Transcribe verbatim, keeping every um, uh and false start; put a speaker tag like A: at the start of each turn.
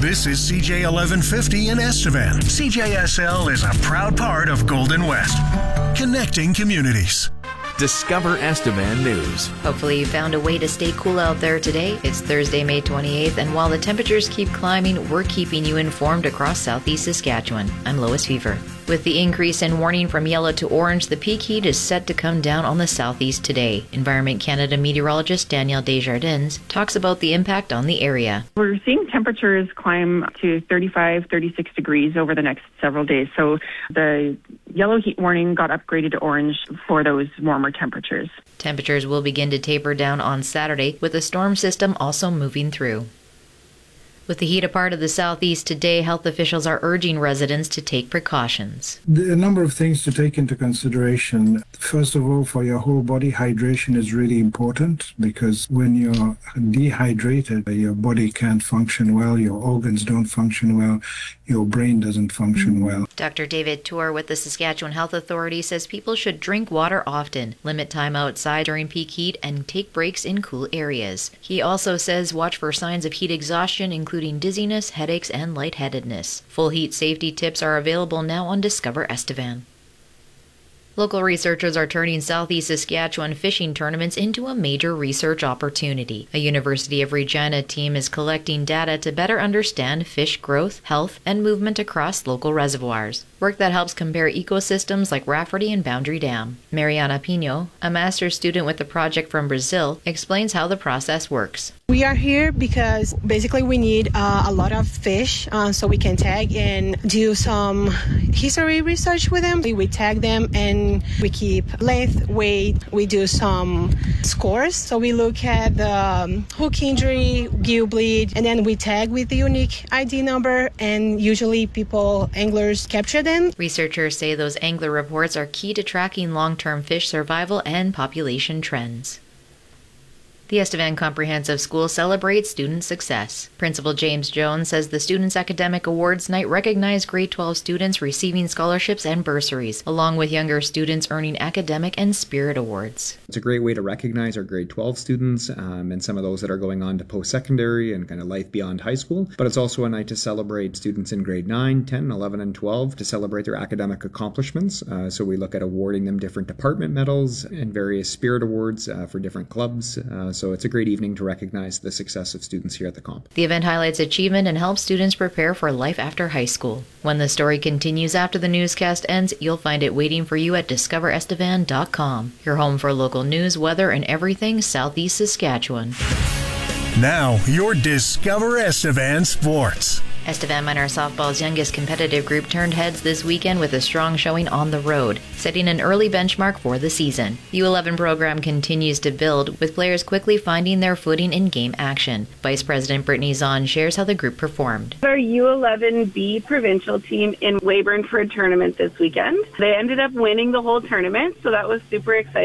A: This is C J eleven fifty in Estevan. C J S L is a proud part of Golden West, connecting communities.
B: Discover Estevan News.
C: Hopefully you found a way to stay cool out there today. It's Thursday, May twenty-eighth, and while the temperatures keep climbing, we're keeping you informed across southeast Saskatchewan. I'm Lois Fever. With the increase in warning from yellow to orange, the peak heat is set to come down on the southeast today. Environment Canada meteorologist Danielle Desjardins talks about the impact on the area.
D: We're seeing temperatures climb to thirty-five, thirty-six degrees over the next several days. So the yellow heat warning got upgraded to orange for those warmer temperatures.
C: Temperatures will begin to taper down on Saturday, with the storm system also moving through. With the heat a part of the southeast today, health officials are urging residents to take precautions.
E: There are a number of things to take into consideration. First of all, for your whole body, hydration is really important because when you're dehydrated, your body can't function well, your organs don't function well, your brain doesn't function well.
C: Doctor David Tour with the Saskatchewan Health Authority says people should drink water often, limit time outside during peak heat, and take breaks in cool areas. He also says watch for signs of heat exhaustion, including dizziness, headaches, and lightheadedness. Full heat safety tips are available now on Discover Estevan. Local researchers are turning southeast Saskatchewan fishing tournaments into a major research opportunity. A University of Regina team is collecting data to better understand fish growth, health, and movement across local reservoirs. Work that helps compare ecosystems like Rafferty and Boundary Dam. Mariana Pino, a master's student with the project from Brazil, explains how the process works.
F: We are here because basically we need uh, a lot of fish uh, so we can tag and do some history research with them. We, we tag them and we keep length, weight, we do some scores. So we look at the um, hook injury, gill bleed, and then we tag with the unique I D number, and usually people, anglers, capture them.
C: Researchers say those angler reports are key to tracking long-term fish survival and population trends. The Estevan Comprehensive School celebrates student success. Principal James Jones says the Students' Academic Awards Night recognized grade twelve students receiving scholarships and bursaries, along with younger students earning academic and spirit awards.
G: It's a great way to recognize our grade twelve students um, and some of those that are going on to post-secondary and kind of life beyond high school. But it's also a night to celebrate students in grade nine, ten, eleven, and twelve to celebrate their academic accomplishments. Uh, so we look at awarding them different department medals and various spirit awards uh, for different clubs. Uh, So it's a great evening to recognize the success of students here at the comp.
C: The event highlights achievement and helps students prepare for life after high school. When the story continues after the newscast ends, you'll find it waiting for you at discover estevan dot com. Your home for local news, weather, and everything southeast Saskatchewan.
A: Now, your Discover Estevan Sports.
C: Estevan Minor Softball's youngest competitive group turned heads this weekend with a strong showing on the road, setting an early benchmark for the season. The U eleven program continues to build, with players quickly finding their footing in game action. Vice President Brittany Zahn shares how the group performed.
H: Our U eleven B provincial team in Weyburn for a tournament this weekend. They ended up winning the whole tournament, so that was super exciting.